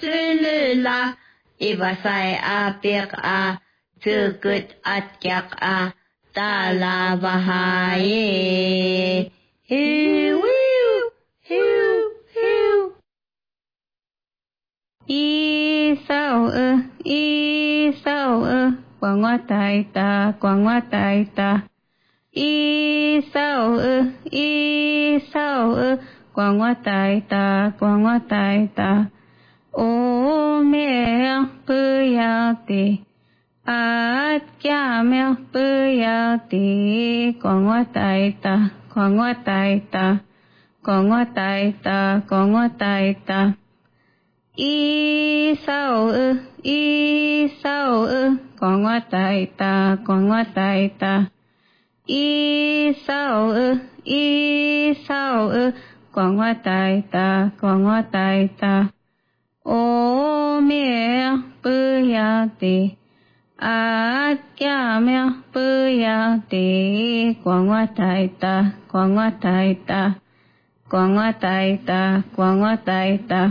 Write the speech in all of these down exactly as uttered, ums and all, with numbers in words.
Sylula, Ivasai a Piak a, Tukut Atyak a, Tala Bahaye. Hiu, hiu, hiu, hiu. Y sao ơ, y sao ơ, quang hoa tai ta, quang hoa tai ta. Y sao ơ, y sao ơ, quang hoa tai ta, quang hoa tai ta. Ô mẹ bư ya ti, át cha mẹ bư ya ti, quang hoa tai ta, quang hoa tai ta, quang hoa tai ta, quang hoa tai ta. Y sao ơ, y sao ơ, quang hoa tai ta, quang hoa tai ta. Y sao ơ, y sao ơ, quang hoa tai ta, quang hoa tai ta. Ô mẹ bư ya ti, át cha mẹ bư ya ti, quang hoa tai ta, quang hoa tai ta, quang hoa tai ta, quang hoa tai ta.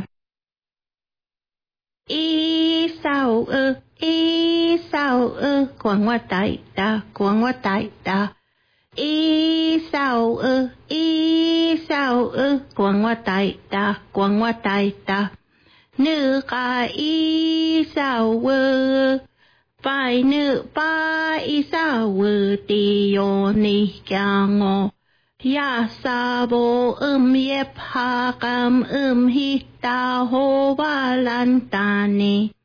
Y sao ơ, y sao ơ, quang hoa tai ta, quang hoa tai ta. Y sao ơ, y sao ơ, quang hoa tai ta, quang hoa tai ta. Nữ ca y sao ơ, phải nữ ba y sao ơ, ti yo ni kya ngo. Ya sa bo um yep ha kam um hita ho ba lan ta ni.